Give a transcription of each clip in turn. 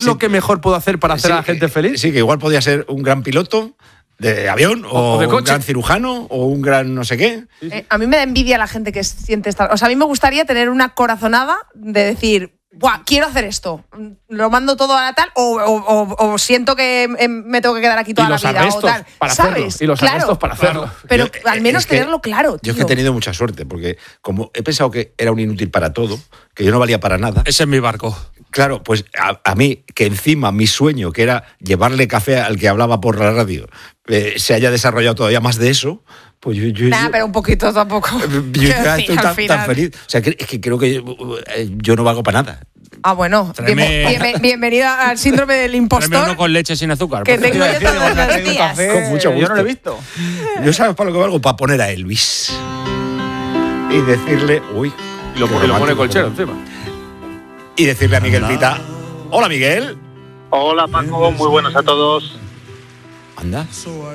lo que mejor puedo hacer para hacer a la gente feliz? Sí, que igual podía ser un gran piloto de avión o de coche, un gran cirujano o un gran no sé qué. A mí me da envidia la gente que siente esta... O sea, a mí me gustaría tener una corazonada de decir... Buah, quiero hacer esto. Lo mando todo a la tal o siento que me tengo que quedar aquí toda la vida o tal. Para ¿sabes? hacerlo. Y los arrestos para hacerlo. Pero al menos tenerlo claro, tío. Yo es que he tenido mucha suerte, porque como he pensado que era un inútil para todo, que yo no valía para nada. Ese es mi barco. Claro, pues a mí, que encima mi sueño, que era llevarle café al que hablaba por la radio, se haya desarrollado todavía más de eso, pues yo pero un poquito tampoco. Yo ya estoy tan feliz. O sea, es que creo que yo no valgo para nada. Ah, bueno. Bienvenida al síndrome del impostor. Tráeme uno con leche sin azúcar. Que tengo yo todos los días. Con mucho gusto. Yo no lo he visto. Yo sabes para lo que valgo, para poner a Elvis y decirle, uy, Y lo pone colchero encima. Y decirle a Miguel Pita, hola Miguel. Hola Paco, muy buenos a todos. Anda.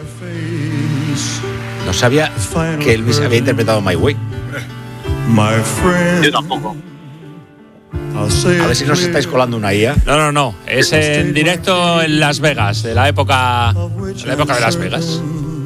No sabía que Elvis había interpretado My Way. Yo tampoco. A ver si nos estáis colando una IA. No. Es en directo en Las Vegas, de la época de Las Vegas.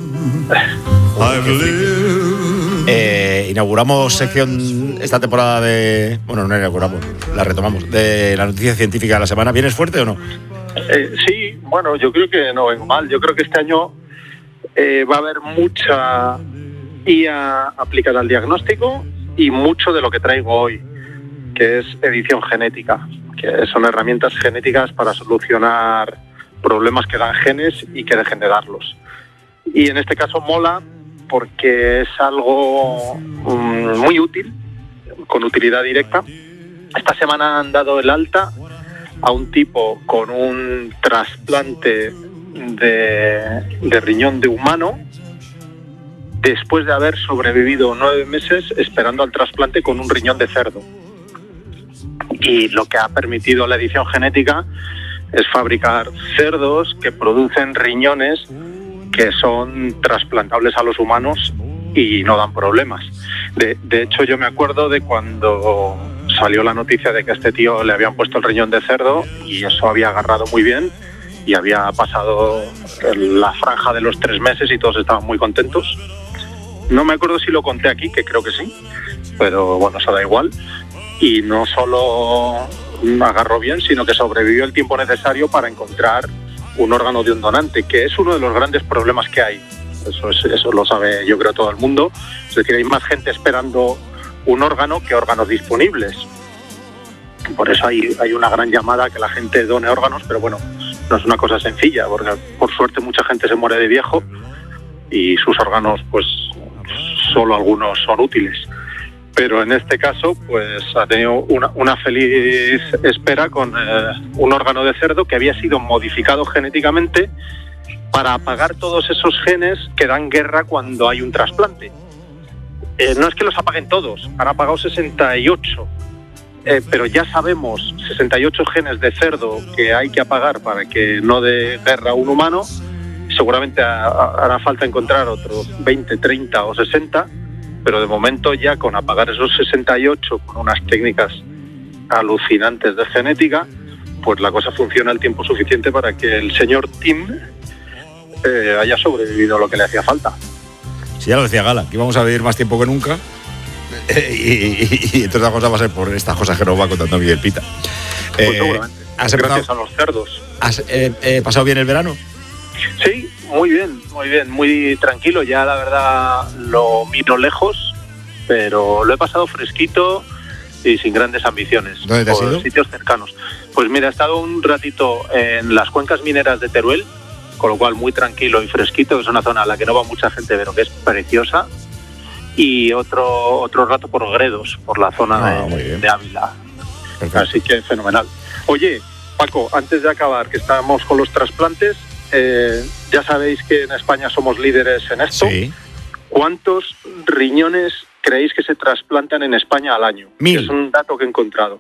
Inauguramos sección esta temporada de... Bueno, no inauguramos, la retomamos. De la noticia científica de la semana. ¿Vienes fuerte o no? Sí, bueno, yo creo que no vengo mal. Yo creo que este año va a haber mucha IA aplicada al diagnóstico y mucho de lo que traigo hoy, que es edición genética, que son herramientas genéticas para solucionar problemas que dan genes y que dejen de darlos. Y en este caso mola porque es algo muy útil, con utilidad directa. Esta semana han dado el alta a un tipo con un trasplante de riñón de humano después de haber sobrevivido 9 meses esperando al trasplante con un riñón de cerdo. Y lo que ha permitido la edición genética es fabricar cerdos que producen riñones que son trasplantables a los humanos y no dan problemas. De hecho, yo me acuerdo de cuando salió la noticia de que a este tío le habían puesto el riñón de cerdo y eso había agarrado muy bien y había pasado la franja de los 3 meses y todos estaban muy contentos. No me acuerdo si lo conté aquí, que creo que sí, pero bueno, eso da igual. Y no solo agarró bien, sino que sobrevivió el tiempo necesario para encontrar un órgano de un donante, que es uno de los grandes problemas que hay. Eso lo sabe, yo creo, todo el mundo. Es decir, hay más gente esperando un órgano que órganos disponibles. Por eso hay una gran llamada a que la gente done órganos, pero bueno, no es una cosa sencilla, porque por suerte mucha gente se muere de viejo y sus órganos, pues solo algunos son útiles. Pero en este caso, pues ha tenido una feliz espera con un órgano de cerdo que había sido modificado genéticamente para apagar todos esos genes que dan guerra cuando hay un trasplante. No es que los apaguen todos, han apagado 68, pero ya sabemos 68 genes de cerdo que hay que apagar para que no dé guerra a un humano. Seguramente hará falta encontrar otros 20, 30 o 60, pero de momento ya con apagar esos 68 con unas técnicas alucinantes de genética, pues la cosa funciona el tiempo suficiente para que el señor Tim haya sobrevivido lo que le hacía falta. Sí, ya lo decía Gala, que íbamos a vivir más tiempo que nunca y entre otras cosas va a ser por estas cosas que nos va contando Miguel Pita. Pues seguramente, gracias a los cerdos. ¿Has pasado bien el verano? Sí, muy bien, muy tranquilo. Ya la verdad lo miro lejos, pero lo he pasado fresquito y sin grandes ambiciones. ¿Dónde te has por ido? Sitios cercanos. Pues mira, he estado un ratito en las cuencas mineras de Teruel, con lo cual muy tranquilo y fresquito. Es una zona a la que no va mucha gente, pero que es preciosa. Y otro rato por Gredos, por la zona de Ávila. Perfecto. Así que fenomenal. Oye, Paco, antes de acabar, que estamos con los trasplantes, ya sabéis que en España somos líderes en esto. Sí. ¿Cuántos riñones creéis que se trasplantan en España al año? 1000. Es un dato que he encontrado.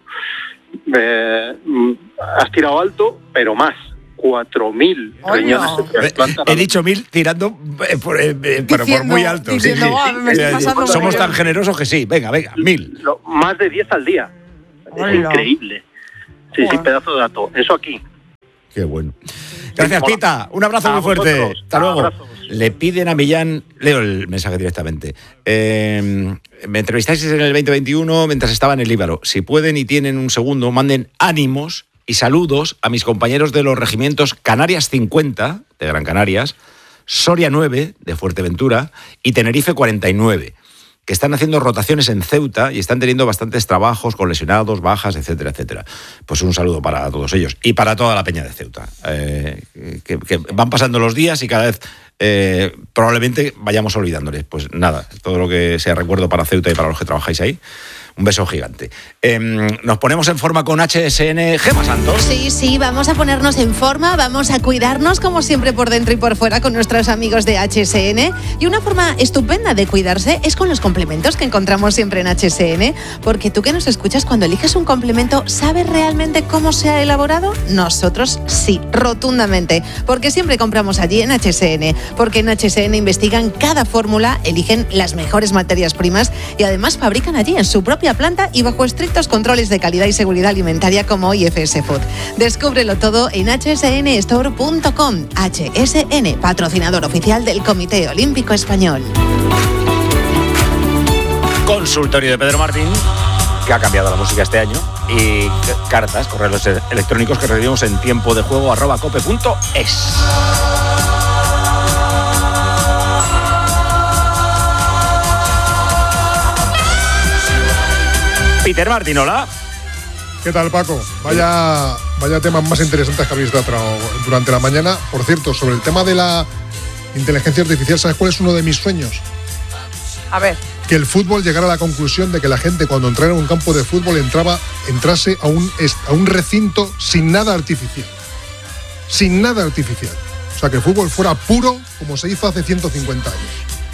Has tirado alto, pero más. 4.000 riñones se trasplantan. He dicho 1000 tirando por muy alto. Diciendo, me estoy pasando Somos muy tan bien. generosos que sí. Venga, 1000. Más de 10 al día. Hola. Es increíble. Sí, pedazo de dato. Eso aquí. Qué bueno. Gracias, Pita. Un abrazo muy fuerte. Vosotros. Hasta luego. Abrazos. Le piden a Millán, leo el mensaje directamente. Me entrevistasteis en el 2021 mientras estaba en el Líbaro. Si pueden y tienen un segundo, manden ánimos y saludos a mis compañeros de los regimientos Canarias 50, de Gran Canarias, Soria 9, de Fuerteventura, y Tenerife 49, que están haciendo rotaciones en Ceuta y están teniendo bastantes trabajos con lesionados, bajas, etcétera, etcétera. Pues un saludo para todos ellos y para toda la peña de Ceuta, que van pasando los días y cada vez probablemente vayamos olvidándoles. Pues nada, todo lo que sea recuerdo para Ceuta y para los que trabajáis ahí. Un beso gigante. Nos ponemos en forma con HSN. Gemma Santos. Sí, vamos a ponernos en forma, vamos a cuidarnos como siempre por dentro y por fuera con nuestros amigos de HSN. Y una forma estupenda de cuidarse es con los complementos que encontramos siempre en HSN, porque tú que nos escuchas, cuando eliges un complemento, ¿sabes realmente cómo se ha elaborado? Nosotros sí, rotundamente, porque siempre compramos allí en HSN, porque en HSN investigan cada fórmula, eligen las mejores materias primas y además fabrican allí en su propia planta y bajo estrictos controles de calidad y seguridad alimentaria como IFS Food. Descúbrelo todo en hsnstore.com. HSN, patrocinador oficial del Comité Olímpico Español. Consultorio de Pedro Martín, que ha cambiado la música este año, y cartas, correos electrónicos que recibimos en tiempodejuego@cope.es. Peter Martín, hola. ¿Qué tal, Paco? Vaya temas más interesantes que habéis tratado durante la mañana. Por cierto, sobre el tema de la inteligencia artificial, ¿sabes cuál es uno de mis sueños? A ver. Que el fútbol llegara a la conclusión de que la gente, cuando entrara en un campo de fútbol, entrase a un recinto sin nada artificial. Sin nada artificial. O sea, que el fútbol fuera puro como se hizo hace 150 años.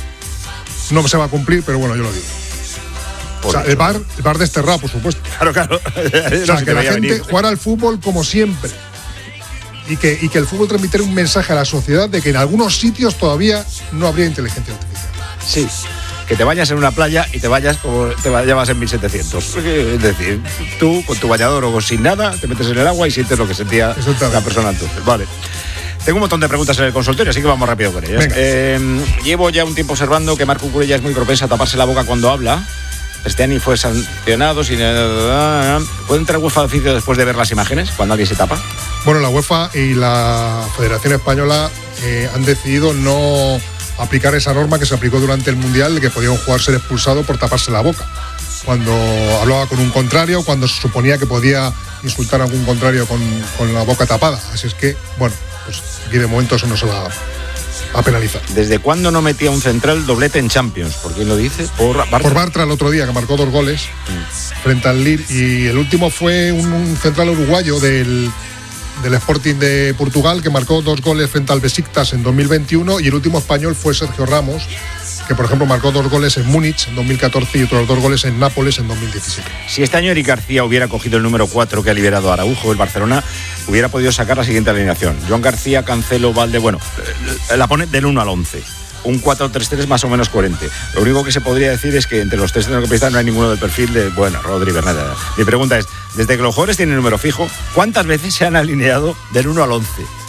No se va a cumplir, pero bueno, yo lo digo. O sea, el bar desterrado, por supuesto. Claro. O sea, que la gente jugara al fútbol como siempre. Y que el fútbol transmitiera un mensaje a la sociedad de que en algunos sitios todavía no habría inteligencia artificial. Sí, que te bañas en una playa y te vayas como te bañabas en 1700. Es decir, tú con tu bañador o sin nada, te metes en el agua y sientes lo que sentía la persona entonces. Vale. Tengo un montón de preguntas en el consultorio, así que vamos rápido con ellas. Llevo ya un tiempo observando que Marco Cucurella es muy propensa a taparse la boca cuando habla. Este año fue sancionado. ¿Puede entrar UEFA de oficio después de ver las imágenes cuando alguien se tapa? Bueno, la UEFA y la Federación Española han decidido no aplicar esa norma que se aplicó durante el Mundial de que podía un jugador ser expulsado por taparse la boca. Cuando hablaba con un contrario, cuando se suponía que podía insultar a algún contrario con la boca tapada. Así es que, bueno, pues aquí de momento eso no se va a penalizar. ¿Desde cuándo no metía un central doblete en Champions? ¿Por quién lo dice? Por Bartra el otro día, que marcó 2 goles frente al Lille. Y el último fue un central uruguayo del Sporting de Portugal, que marcó 2 goles frente al Besiktas en 2021. Y el último español fue Sergio Ramos, que por ejemplo marcó 2 goles en Múnich en 2014 y otros 2 goles en Nápoles en 2017. Si este año Eric García hubiera cogido el número 4 que ha liberado a Araujo, el Barcelona hubiera podido sacar la siguiente alineación: Joan García, Cancelo, Valde. Bueno, la pone del 1 al 11. Un 4-3-3 más o menos coherente. Lo único que se podría decir es que entre los 3 centrocampistas no hay ninguno del perfil de, Rodri, Bernat. Mi pregunta es, desde que los jugadores tienen número fijo, ¿cuántas veces se han alineado del 1 al 11?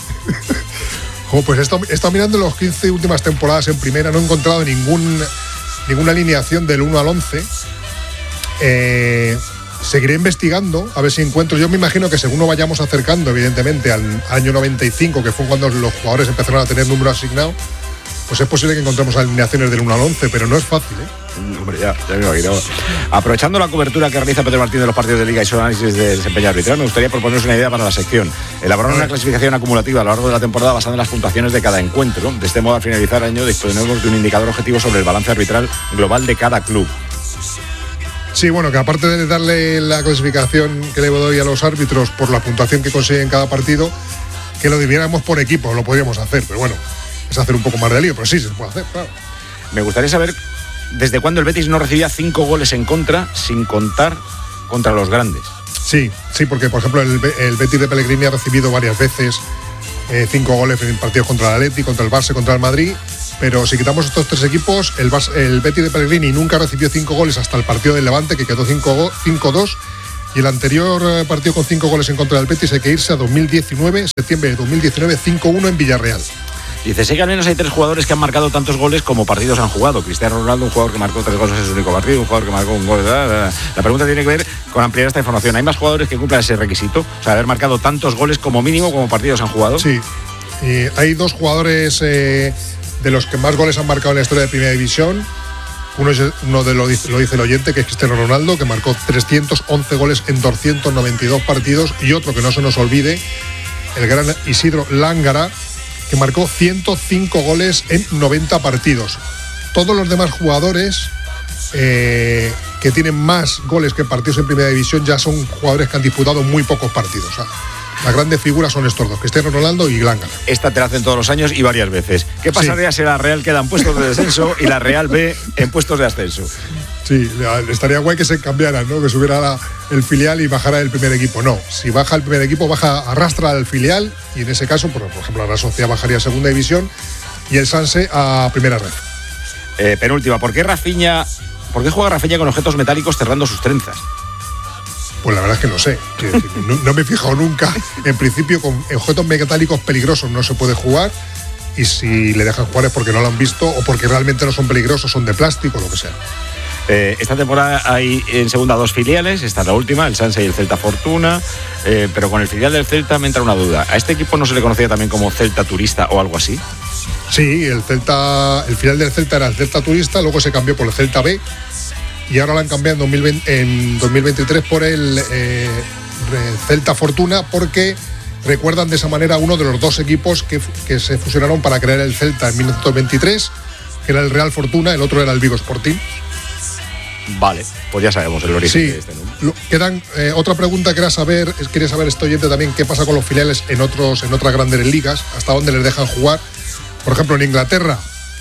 Pues he estado mirando los 15 últimas temporadas en primera, no he encontrado ninguna alineación del 1 al 11. Seguiré investigando a ver si encuentro. Yo me imagino que según nos vayamos acercando, evidentemente, al año 95, que fue cuando los jugadores empezaron a tener número asignado, pues es posible que encontremos alineaciones del 1 al 11, pero no es fácil, ¿eh? Hombre, ya me imagino. Aprovechando la cobertura que realiza Pedro Martín de los partidos de Liga y su análisis de desempeño arbitral, me gustaría proponeros una idea para la sección. Elaborar una clasificación acumulativa a lo largo de la temporada basada en las puntuaciones de cada encuentro. De este modo, al finalizar el año, disponemos de un indicador objetivo sobre el balance arbitral global de cada club. Sí, bueno, que aparte de darle la clasificación que le doy a los árbitros por la puntuación que consiguen en cada partido, que lo dividiéramos por equipo, lo podríamos hacer, pero bueno, es hacer un poco más de lío, pero sí, se puede hacer, claro. Me gustaría saber desde cuándo el Betis no recibía 5 goles en contra, sin contar contra los grandes. Sí, porque por ejemplo el Betis de Pellegrini ha recibido varias veces 5 goles en partidos contra el Atleti, contra el Barça, contra el Madrid, pero si quitamos estos 3 equipos, el Betis de Pellegrini nunca recibió 5 goles hasta el partido del Levante, que quedó 5-2, Y el anterior partido con 5 goles en contra del Betis hay que irse a 2019, septiembre de 2019, 5-1 en Villarreal. Dice, sé que al menos hay 3 jugadores que han marcado tantos goles como partidos han jugado. Cristiano Ronaldo, un jugador que marcó 3 goles en su único partido, un jugador que marcó un gol. La pregunta tiene que ver con ampliar esta información. ¿Hay más jugadores que cumplan ese requisito? O sea, haber marcado tantos goles como mínimo como partidos han jugado. Sí, hay 2 jugadores de los que más goles han marcado en la historia de Primera División. Uno lo dice el oyente, que es Cristiano Ronaldo, que marcó 311 goles en 292 partidos. Y otro que no se nos olvide, el gran Isidro Lángara, que marcó 105 goles en 90 partidos. Todos los demás jugadores que tienen más goles que partidos en Primera División ya son jugadores que han disputado muy pocos partidos. O sea, las grandes figuras son estos 2, Cristiano Ronaldo y Lángara. Esta te la hacen todos los años y varias veces. ¿Qué pasaría si la Real queda en puestos de descenso y la Real B en puestos de ascenso? Sí, estaría guay que se cambiaran, ¿no? Que subiera el filial y bajara el primer equipo. No, si baja el primer equipo, arrastra al filial y en ese caso, por ejemplo, la Sociedad bajaría a segunda división y el Sanse a primera red. Penúltima, ¿por qué juega Rafinha con objetos metálicos cerrando sus trenzas? Pues la verdad es que no sé. No me he fijado nunca. En principio, con objetos metálicos peligrosos no se puede jugar. Y si le dejan jugar es porque no lo han visto o porque realmente no son peligrosos, son de plástico o lo que sea. Esta temporada hay en segunda 2 filiales. Esta es la última, el Sanse y el Celta Fortuna. Pero con el filial del Celta me entra una duda. ¿A este equipo no se le conocía también como Celta Turista o algo así? Sí, el filial del Celta era el Celta Turista, luego se cambió por el Celta B. Y ahora lo han cambiado en 2023 por el Celta Fortuna, porque recuerdan de esa manera uno de los 2 equipos que se fusionaron para crear el Celta en 1923, que era el Real Fortuna, el otro era el Vigo Sporting. Vale, pues ya sabemos el origen de este nombre. Otra pregunta quería saber este oyente también, qué pasa con los filiales en otras grandes ligas, hasta dónde les dejan jugar. Por ejemplo, en Inglaterra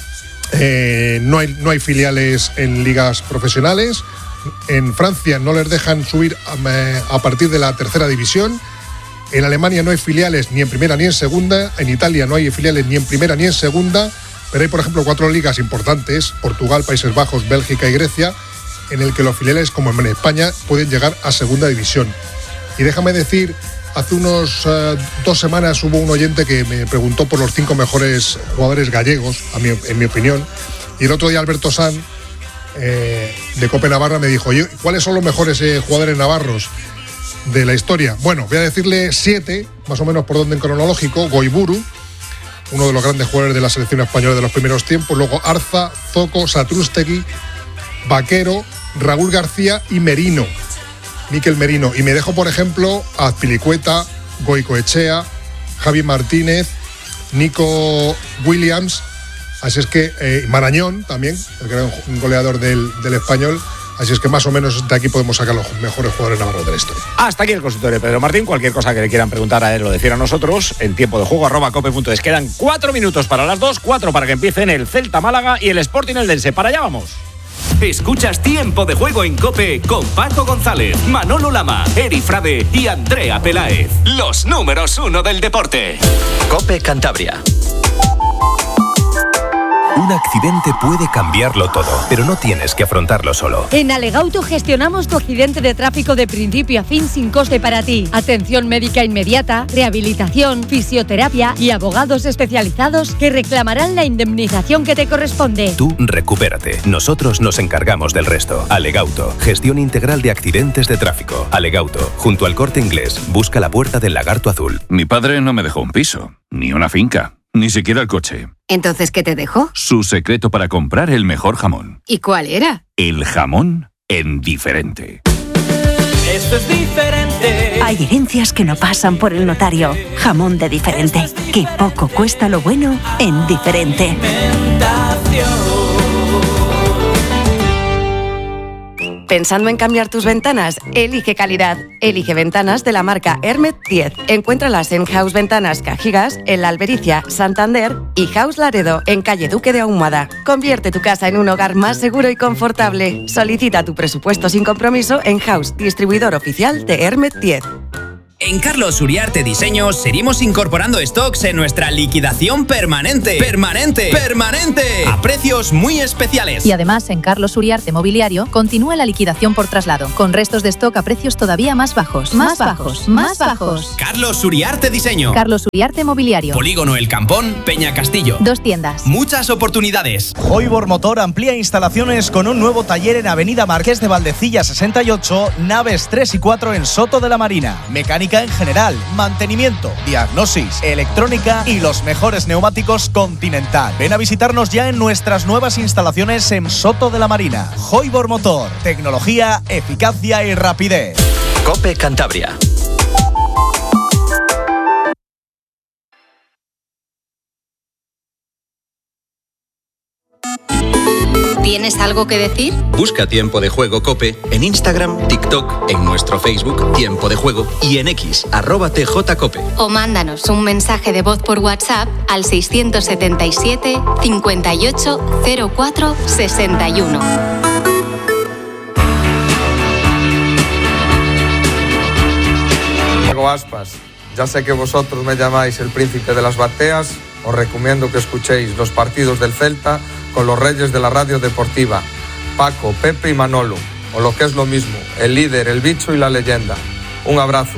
no hay filiales en ligas profesionales. En Francia no les dejan subir a partir de la tercera división. En Alemania no hay filiales ni en primera ni en segunda. En Italia no hay filiales ni en primera ni en segunda. Pero hay, por ejemplo, 4 ligas importantes: Portugal, Países Bajos, Bélgica y Grecia, en el que los filiales, como en España, pueden llegar a segunda división. Y déjame decir, hace unas 2 semanas hubo un oyente que me preguntó por los 5 mejores jugadores gallegos, en mi opinión. Y el otro día Alberto Sanz, de Cope Navarra, me dijo, ¿cuáles son los mejores jugadores navarros de la historia? Bueno, voy a decirle 7, más o menos por orden cronológico. Goiburu, uno de los grandes jugadores de la selección española de los primeros tiempos. Luego Arza, Zoco, Satrústegui, Vaquero, Raúl García y Merino. Miquel Merino. Y me dejo, por ejemplo, a Azpilicueta, Goicoechea, Javi Martínez, Nico Williams. Así es que Marañón también, el que era un goleador del Español. Así es que más o menos de aquí podemos sacar los mejores jugadores navarros de la historia. Hasta aquí el consultorio de Pedro Martín. Cualquier cosa que le quieran preguntar a él lo decir a nosotros en tiempo de juego @cope.es. Quedan 4 minutos para las 2, 4 para que empiecen el Celta Málaga y el Sporting Eldense. Para allá vamos. Escuchas Tiempo de Juego en COPE con Paco González, Manolo Lama, Eri Frade y Andrea Peláez. Los números 1 del deporte. COPE Cantabria. Un accidente puede cambiarlo todo, pero no tienes que afrontarlo solo. En Alegauto gestionamos tu accidente de tráfico de principio a fin sin coste para ti. Atención médica inmediata, rehabilitación, fisioterapia y abogados especializados que reclamarán la indemnización que te corresponde. Tú recupérate. Nosotros nos encargamos del resto. Alegauto, gestión integral de accidentes de tráfico. Alegauto, junto al Corte Inglés, busca la puerta del Lagarto Azul. Mi padre no me dejó un piso, ni una finca, ni siquiera el coche. ¿Entonces qué te dejó? Su secreto para comprar el mejor jamón. ¿Y cuál era? El jamón en Diferente. Esto es diferente. Hay herencias que no pasan por el notario. Jamón de Diferente. Que poco cuesta lo bueno en Diferente. ¿Pensando en cambiar tus ventanas? Elige calidad. Elige ventanas de la marca Hermet 10. Encuéntralas en House Ventanas Cajigas, en La Albericia, Santander y House Laredo, en calle Duque de Ahumada. Convierte tu casa en un hogar más seguro y confortable. Solicita tu presupuesto sin compromiso en House, distribuidor oficial de Hermet 10. En Carlos Uriarte Diseño seguimos incorporando stocks en nuestra liquidación permanente. ¡Permanente! A precios muy especiales. Y además, en Carlos Uriarte Mobiliario continúa la liquidación por traslado, con restos de stock a precios todavía más bajos. Más bajos. Carlos Uriarte Diseño. Carlos Uriarte Mobiliario. Polígono El Campón, Peña Castillo. 2 tiendas. Muchas oportunidades. Hoibor Motor amplía instalaciones con un nuevo taller en Avenida Marqués de Valdecilla 68, naves 3 y 4 en Soto de la Marina. Mecánica en general, mantenimiento, diagnosis, electrónica y los mejores neumáticos Continental. Ven a visitarnos ya en nuestras nuevas instalaciones en Soto de la Marina. Hoibor Motor, tecnología, eficacia y rapidez. COPE Cantabria. ¿Tienes algo que decir? Busca Tiempo de Juego COPE en Instagram, TikTok, en nuestro Facebook Tiempo de Juego y en X, @TJCOPE. O mándanos un mensaje de voz por WhatsApp al 677 58 04 61. Aspas, ya sé que vosotros me llamáis el príncipe de las bateas, os recomiendo que escuchéis los partidos del Celta con los reyes de la radio deportiva, Paco, Pepe y Manolo, o lo que es lo mismo, el líder, el bicho y la leyenda. Un abrazo.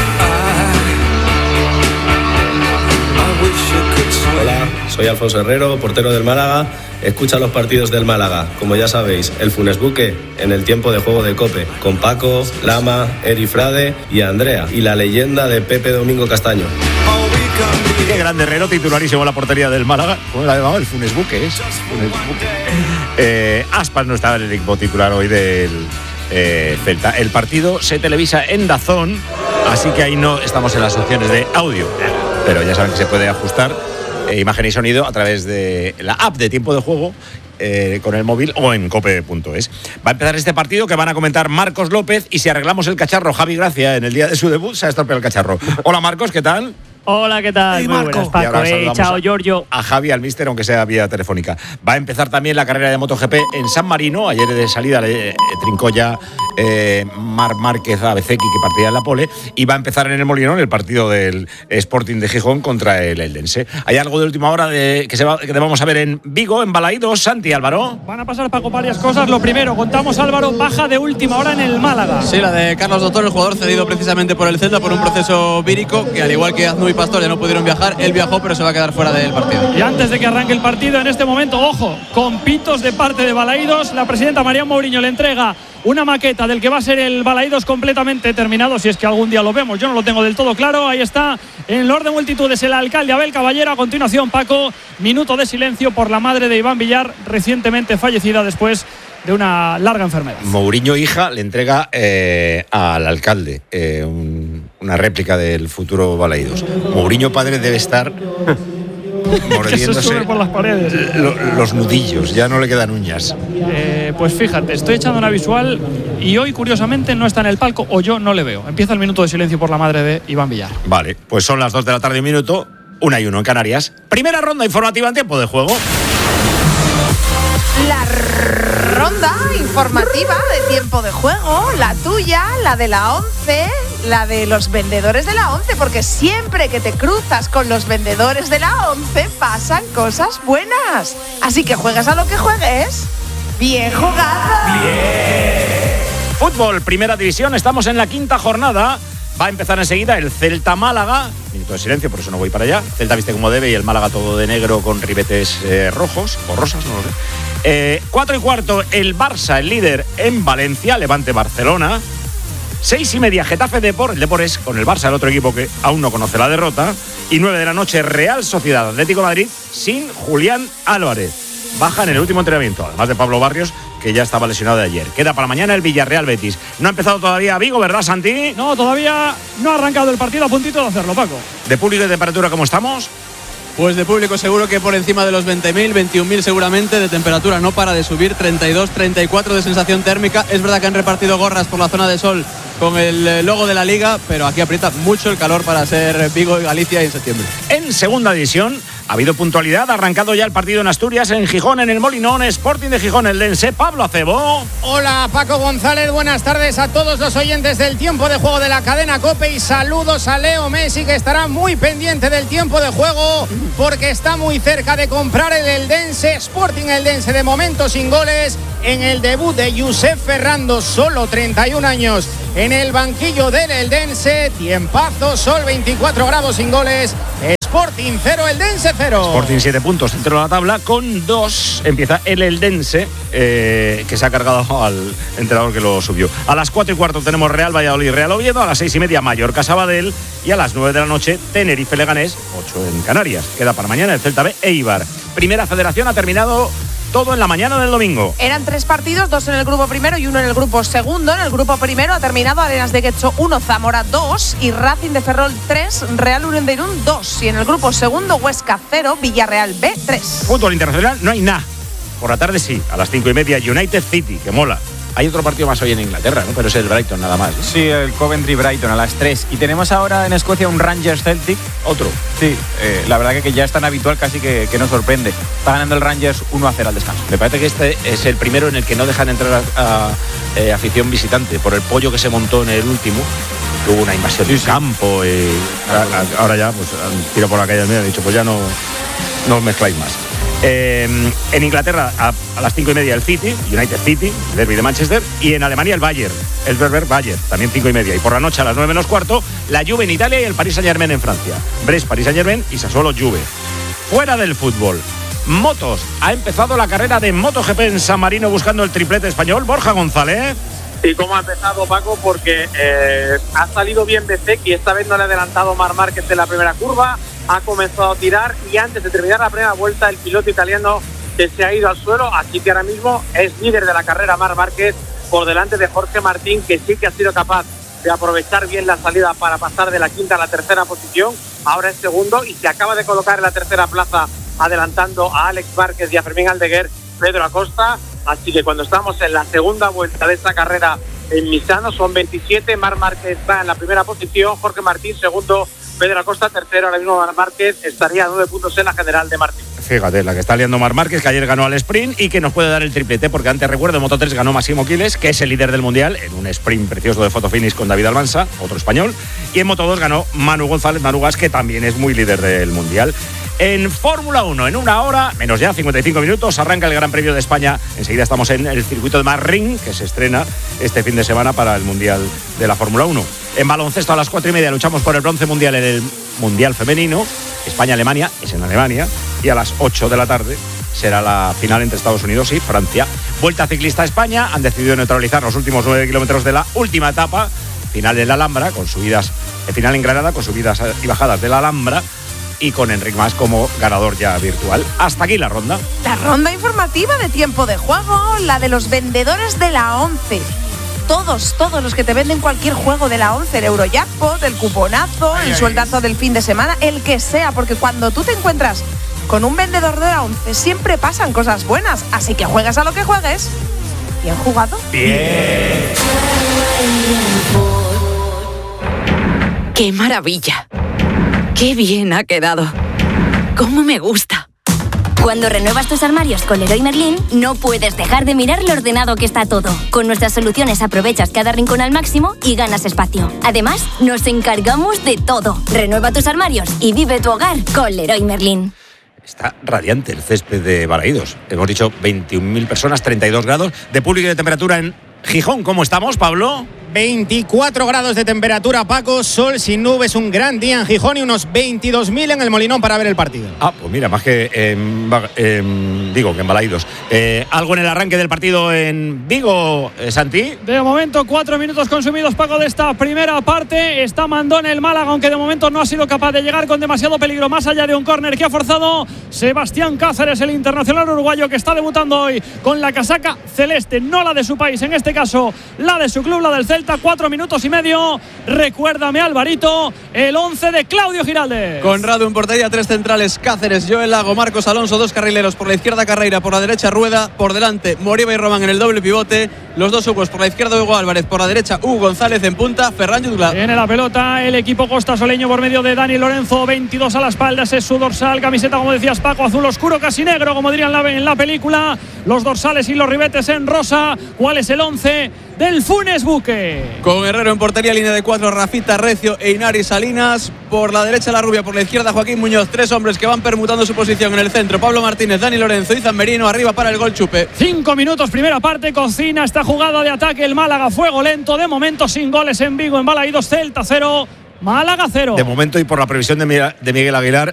Hola, soy Alfonso Herrero, portero del Málaga. Escucha los partidos del Málaga, como ya sabéis, el Funes Buque en el Tiempo de Juego de COPE, con Paco, Lama, Eri Frade y Andrea, y la leyenda de Pepe Domingo Castaño. Qué grande Herrero, titularísimo en la portería del Málaga. ¿Cómo la llamaba? El Funes Buque, ¿es? Funes Buque. Aspas no estaba en el equipo titular hoy del Celta. El partido se televisa en DAZN, así que ahí no estamos en las opciones de audio. Pero ya saben que se puede ajustar imagen y sonido a través de la app de Tiempo de Juego con el móvil o en cope.es. Va a empezar este partido que van a comentar Marcos López y si arreglamos el cacharro, Javi Gracia, en el día de su debut, se ha estropeado el cacharro. Hola Marcos, ¿qué tal? Hola, ¿qué tal? Hey, muy buenas, Paco. Chao, Giorgio. A Javi, al míster, aunque sea vía telefónica. Va a empezar también la carrera de MotoGP en San Marino. Ayer de salida trincó ya Marc Márquez a Bezzecchi, que partía en la pole. Y va a empezar en el Molinón el partido del Sporting de Gijón contra el Eldense. ¿Hay algo de última hora que vamos a ver en Vigo, en Balaídos? Santi, Álvaro. Van a pasar, Paco, varias cosas. Lo primero, contamos, Álvaro, baja de última hora en el Málaga. Sí, la de Carlos Doctor, el jugador cedido precisamente por el Celta por un proceso vírico, que al igual que Aznu y Pastor ya no pudieron viajar. Él viajó, pero se va a quedar fuera del partido. Y antes de que arranque el partido, en este momento, ojo, con pitos de parte de Balaídos, la presidenta María Mourinho le entrega una maqueta del que va a ser el Balaídos completamente terminado, si es que algún día lo vemos. Yo no lo tengo del todo claro. Ahí está, en Lord de Multitudes, el alcalde Abel Caballero. A continuación, Paco, minuto de silencio por la madre de Iván Villar, recientemente fallecida después de una larga enfermedad. Mourinho, hija, le entrega al alcalde una réplica del futuro Balaídos. Mourinho, padre, debe estar mordiéndose por las paredes. Los nudillos, ya no le quedan uñas. Pues fíjate, estoy echando una visual y hoy, curiosamente, no está en el palco, o yo no le veo. Empieza el minuto de silencio por la madre de Iván Villar. Vale, pues son las 2 de la tarde, un minuto, 1:01 en Canarias. Primera ronda informativa en Tiempo de Juego. La ronda informativa de Tiempo de Juego, la tuya, la de la 11, la de los vendedores de la 11, porque siempre que te cruzas con los vendedores de la 11 pasan cosas buenas. Así que juegas a lo que juegues. ¡Bien jugado! ¡Bien! Fútbol, Primera División, estamos en la 5ª jornada. Va a empezar enseguida el Celta-Málaga. Minuto de silencio, por eso no voy para allá. Celta viste como debe y el Málaga todo de negro con ribetes rojos o rosas, no lo sé. 4:15, el Barça, el líder en Valencia, Levante Barcelona. 6:30, Getafe Depor, el Depor es con el Barça, el otro equipo que aún no conoce la derrota. Y 9 de la noche, Real Sociedad Atlético de Madrid sin Julián Álvarez. Baja en el último entrenamiento, además de Pablo Barrios, que ya estaba lesionado de ayer. Queda para mañana el Villarreal Betis. No ha empezado todavía Vigo, ¿verdad, Santi? No, todavía no ha arrancado el partido, a puntito de hacerlo, Paco. ¿De público y temperatura cómo estamos? Pues de público seguro que por encima de los 20.000, 21.000 seguramente. De temperatura no para de subir, 32, 34 de sensación térmica. Es verdad que han repartido gorras por la zona de sol con el logo de la Liga, pero aquí aprieta mucho el calor para ser Vigo y Galicia en septiembre. En Segunda División, Ha habido puntualidad, ha arrancado ya el partido en Asturias, en Gijón, en el Molinón, Sporting de Gijón, el Dense. Pablo Acebo. Hola Paco González, buenas tardes a todos los oyentes del tiempo de juego de la cadena COPE y saludos a Leo Messi, que estará muy pendiente del tiempo de juego porque está muy cerca de comprar el Eldense. Sporting Eldense de momento sin goles en el debut de Josep Ferrando, solo 31 años en el banquillo del Eldense. Tiempazo, sol 24 grados sin goles. Sporting 0, Eldense 0. Sporting 7 puntos dentro de la tabla con 2. Empieza el Eldense, que se ha cargado al entrenador que lo subió. A las 4:15 tenemos Real Valladolid, Real Oviedo. A las 6:30 Mallorca Sabadell. Y a las 9 de la noche Tenerife Leganés, 8 en Canarias. Queda para mañana el Celta B, Eibar. Primera Federación ha terminado todo en la mañana del domingo. Eran 3 partidos, 2 en el grupo primero y 1 en el grupo segundo. En el grupo primero ha terminado Arenas de Guecho 1, Zamora 2 y Racing de Ferrol 3, Real Unión de Irún 2. Y en el grupo segundo, Huesca 0, Villarreal B 3. Fútbol internacional no hay nada. Por la tarde sí, a las 5:30 United City, que mola. Hay otro partido más hoy en Inglaterra, ¿no? Pero es el Brighton nada más, ¿no? Sí, el Coventry Brighton a las 3. Y tenemos ahora en Escocia un Rangers Celtic. Otro. Sí, la verdad que ya es tan habitual casi que nos sorprende. Está ganando el Rangers 1-0 al descanso. Me parece que este es el primero en el que no dejan entrar a afición visitante, por el pollo que se montó en el último. Hubo una invasión del campo. Ahora ya, pues han tirado por la calle y han dicho, pues ya no os mezcláis más. En Inglaterra a las 5:30 el City, United City, el derby de Manchester, y en Alemania el Bayern, el Werder Bayern, también 5:30. Y por la noche a las 9:15 la Juve en Italia y el Paris Saint-Germain en Francia. Brest, Paris Saint-Germain y Sassuolo Juve. Fuera del fútbol, motos. Ha empezado la carrera de MotoGP en San Marino buscando el triplete español. Borja González. ¿Y cómo ha empezado, Paco? Porque ha salido bien Bezzecchi, esta vez no le ha adelantado Marc Márquez en la primera curva, ha comenzado a tirar y antes de terminar la primera vuelta el piloto italiano que se ha ido al suelo, así que ahora mismo es líder de la carrera Marc Márquez por delante de Jorge Martín, que sí que ha sido capaz de aprovechar bien la salida para pasar de la quinta a la tercera posición, ahora es segundo y se acaba de colocar en la tercera plaza adelantando a Alex Márquez y a Fermín Aldeguer, Pedro Acosta. Así que cuando estamos en la segunda vuelta de esta carrera en Misano, son 27, Marc Márquez va en la primera posición, Jorge Martín segundo, Pedro Acosta tercero. Ahora mismo Marc Márquez estaría a 9 puntos en la general de Martín. Fíjate, la que está liando Marc Márquez, que ayer ganó al sprint y que nos puede dar el triplete, porque antes recuerdo en Moto3 ganó Massimo Quiles, que es el líder del mundial, en un sprint precioso de fotofinish con David Almansa, otro español, y en Moto2 ganó Manu González, Manu Gas, que también es muy líder del mundial. En Fórmula 1, en una hora, menos ya, 55 minutos, arranca el Gran Premio de España. Enseguida estamos en el circuito de Marring, que se estrena este fin de semana para el Mundial de la Fórmula 1. En baloncesto a las 4:30 luchamos por el bronce mundial en el Mundial Femenino. España-Alemania, es en Alemania. Y a las 8 de la tarde será la final entre Estados Unidos y Francia. Vuelta ciclista a España, han decidido neutralizar los últimos 9 kilómetros de la última etapa. Final en la Alhambra, con subidas, final en Granada, con subidas y bajadas de la Alhambra. Y con Enric Mas como ganador ya virtual. Hasta aquí la ronda. La ronda informativa de tiempo de juego, la de los vendedores de la 11. Todos los que te venden cualquier juego de la 11, el Eurojackpot, el cuponazo, el sueldazo del fin de semana, el que sea, porque cuando tú te encuentras con un vendedor de la 11 siempre pasan cosas buenas, así que juegas a lo que juegues. ¿Bien jugado? Bien. ¡Qué maravilla! ¡Qué bien ha quedado! ¡Cómo me gusta! Cuando renuevas tus armarios con Leroy Merlin, no puedes dejar de mirar lo ordenado que está todo. Con nuestras soluciones aprovechas cada rincón al máximo y ganas espacio. Además, nos encargamos de todo. Renueva tus armarios y vive tu hogar con Leroy Merlin. Está radiante el césped de Balaídos. Hemos dicho 21.000 personas, 32 grados de público y de temperatura en Gijón. ¿Cómo estamos, Pablo? 24 grados de temperatura, Paco, sol sin nubes, un gran día en Gijón y unos 22.000 en el Molinón para ver el partido. Ah, pues mira, más que que en Balaídos. ¿Algo en el arranque del partido en Vigo, Santi? De momento, 4 minutos consumidos, Paco, de esta primera parte. Está Mandón el Málaga, aunque de momento no ha sido capaz de llegar con demasiado peligro, más allá de un córner que ha forzado Sebastián Cáceres, el internacional uruguayo que está debutando hoy con la casaca celeste, no la de su país, en este caso la de su club, la del Celta. 4 minutos y medio. Recuérdame, Alvarito, el 11 de Claudio Giraldes. Conrado en portería, 3 centrales, Cáceres, Joel Lago, Marcos Alonso, 2 carrileros, por la izquierda Carreira, por la derecha Rueda, por delante Moriba y Román en el doble pivote, Los dos Hugos, por la izquierda Hugo Álvarez, por la derecha Hugo González, en punta Ferran Jutgla. Tiene la pelota el equipo costasoleño por medio de Dani Lorenzo, 22 a la espalda, ese es su dorsal, camiseta como decías Paco, azul oscuro casi negro, como dirían en la película, los dorsales y los ribetes en rosa. ¿Cuál es el 11 del Funes Buque? Con Herrero en portería, línea de 4, Rafita, Recio e Inari Salinas. Por la derecha La Rubia, por la izquierda Joaquín Muñoz. Tres hombres que van permutando su posición en el centro: Pablo Martínez, Dani Lorenzo y Zammerino. Arriba para el gol Chupe. 5 minutos, primera parte, cocina esta jugada de ataque el Málaga, fuego lento, de momento sin goles en Vigo, en Balaídos, Celta 0, Málaga 0. De momento, y por la previsión de Miguel Aguilar,